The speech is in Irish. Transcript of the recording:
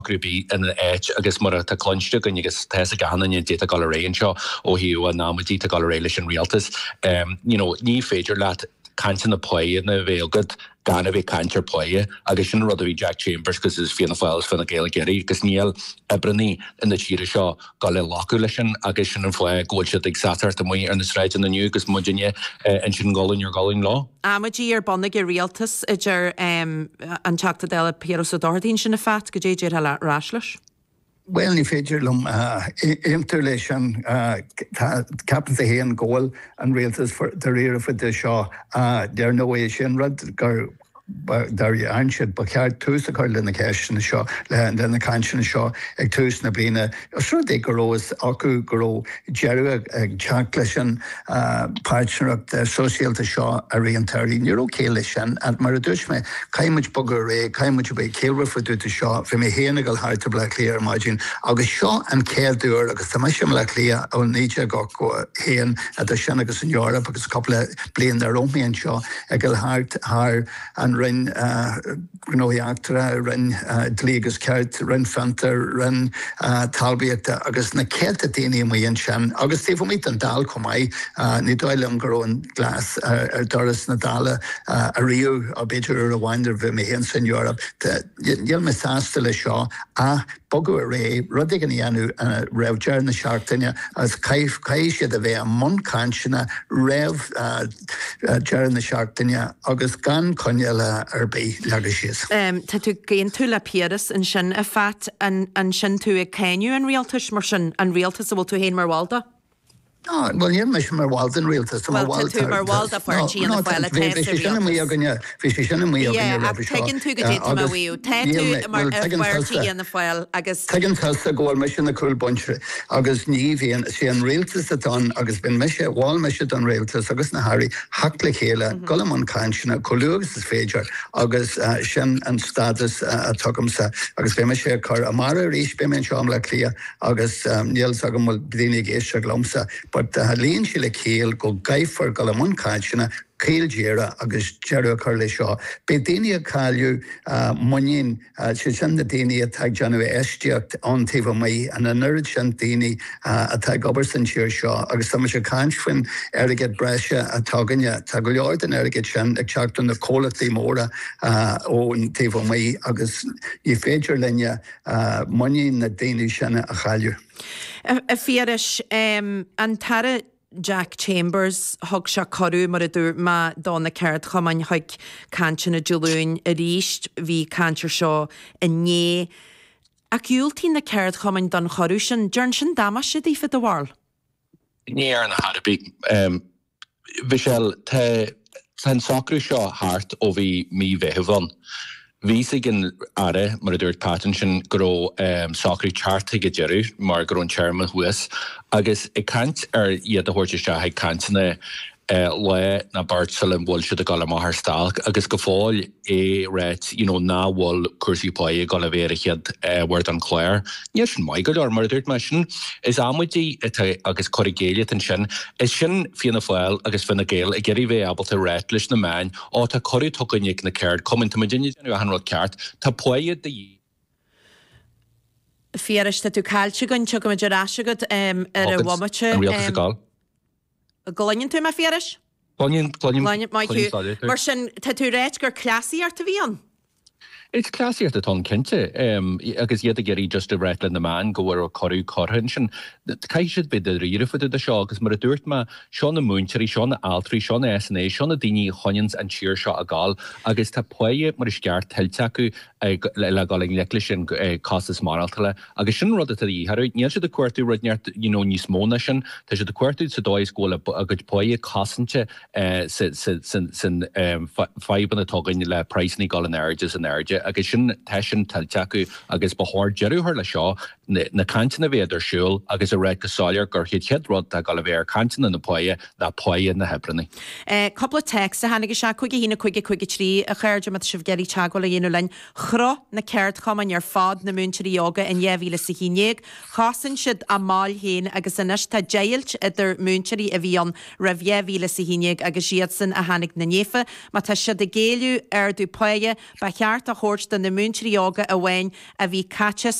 grúbí in éit agus mar a clonste gon agus te a ganan in déta gal réon seo ó hiú a námadí a gal réile sin rialtas. Ní féidir leat cantan na poie na bhéalgad gan a bheith cantar poie agus sin rud a bhí Jack Chambers gus is fianna fáils fanna Gaeilge Geirí gus níl ebraní in na tíre seo gal le lacu lei sin agus sin an foiie ggóilse ag satart a muí ar na sráid in na nniu gus muidirne an sin gáin ar gáin lá. Amadí ar bonnig i rialtas idir an teachta déile Piero Sodordín sin na fat go déidir heile ráisleis? Well, ní féidir lom interlation captain a héan goal and realtas for the rear of the shaw there no way sin rud gur dar anshid but ceart tús a chuil lena ceis na seo lena cansin na seo ag tús na blina sure de gorós acu goró jeru ag teach leis an partnerach de socialta seo a réontarí níor ócé lei sin and mar a dúis me caiimiid bogur ré caiimiid be céilre fa dúta seo fi mé héana gal háirta ble léar mágin agus seo an céadúir agus tá sem le lia ó níte go héan a de sin agus an Europa agus coppla blian ar rómíonn seo ag gal háirt haar an rin gnóíachtra, rin dlígus ceart, rin fantar, rin talbíachta, agus na céalta daoine maíonn sin. Agus tíomh míid an dal comai, ní dóile an gróin glas ar doras na dala a riú a beidir ar a bhainder bhí mé héan san Europa. Dhéal me sásta le seo a bogu a ré, rudig an ianú raibh dear na seachtaine as caiith siad a bheith an mon cansinna raibh dear na seachtaine agus gan conneile ar bé legus is. Tá tú géon tú le Pieras an sin a fat an sin tú ag céinniu an rialtas mar sin an rialtas a bhfuil tú héin mar bháilda? No, well, yeah, mesh mar wald in realtas. Well, tu mar wald a party in the file test. Fish in me aganya, fish in me aganya. Yeah, I've taken two good to my wheel. Tattoo mar party in the file. Agus taken test a goal mesh in the cool bunch. Agus nivi and she an realtas at on. Agus been mesh wall mesh on realtas. Agus na Harry hakle hela. Golamon kanchna. Kolugs is feature. Agus shen and status at Tokumsa. Agus be mesh car amara rish be men sham la clear. Agus Niel sagumul bdinig esha glomsa. But líon si le céal go gaiffar go le mun cáilsena céal déara agus dearú chuir le seo. Be daoine a cáilú muín si sin na daoine atá deanú eisteacht an taobh mai an a nurid sin daoine atá gobar san tíir seo agus tá se cáinfuin airgid breise atáganne tá go leor den airgid sin ag teachtain na cólataí móra ón taobh mai agus í féidir lenne muín na daoine sinna a cháilú. A Fíris an tara Jack Chambers hog se choú mar a dúr má dána ceart chamain hoig cantin na Júlún a ríist hí cantir seo a né. Ac últí na ceart chamain don choú sin dúrn sin damas si dí fit a bháil? Ní ar na Harabí. Bhísel tá sacrú seo háart ó bhí mí bheithhan. Bhí gin are mar a dúirt pátan sin gro sacrí charta go dearú mar gur an chairman huas agus I cant ar iad a thuirte se haid cantanna le na Bartsalin bhil siad a gal maithar stáil agus go fáil réit náhil cuasaí páí gal a bhéirichiad bhir an chléir. Níl sin mai go leor mar a dúirt me sin is amúidí agus corrigéile an sin is sin fianna fáil agus finna géal I geirí bheith abalta réit leis na main á tá choirú tugannic na ceart comint mu dinne a hanrad ceart tá póiad de Fíris tú cáilte gon tu go meidir asagad ar a bhamate. Golann tú me Fíris? Mar sin tá tú réit gur clasí ar ta bhíon? It's classy at the ton kente. Agus yet geri just a rattle the man go or choru corhension. The kai should be the reader for the shaw, because mar durt ma Sean the Moonchery, Sean the Altry, Sean the SNA, Sean the Dini, Honions and Cheer shot a gal, agus ta poye marishgar teltaku la galing leklish and costas maraltala. Agus shin rod to the harry, near the quartu red near ni smonation, to the quartu to doi school a good poye cossenche sin 5 on the togging la price ni gal and erges and erge. Agus sin tesin talteacu agus bethir jeúthir le seo na cantain a bhéidir siúil agus a réid go sáilear gur chiad cheadrod a gal a bhéir cantain na poie na hebranna. Couple text a hannig se chuige hína chuige trí a chuirde mat sibh geirí teagháil a dhéanú lein chro na ceart chaman ar fád na múntirí yoga in 2015 chasan siad a máil héin agus inis tá déilt idir múntirí a bhí an ra 2015 agus siad san a hannig na néfa má tá siad a géaliú ar dú poie ba cheart a cuat den na múntirí ága a bhain a bhí caite